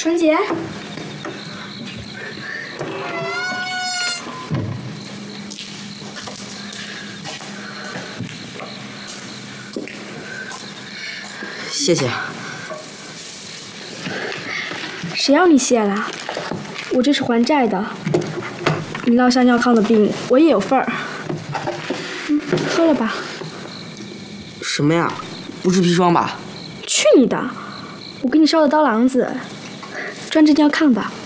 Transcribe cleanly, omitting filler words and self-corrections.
纯洁， 谢谢。 谁要你谢啦？我这是还债的。你落下尿炕的病，我也有份儿。喝了吧。 什么呀？不是砒霜吧？ 去你的！我给你烧的刀郎子，专治尿炕的。